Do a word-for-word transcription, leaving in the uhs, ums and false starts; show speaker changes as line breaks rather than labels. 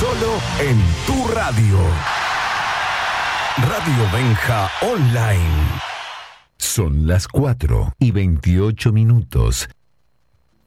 solo en tu radio. Radio Benja Online. Son las cuatro y veintiocho minutos.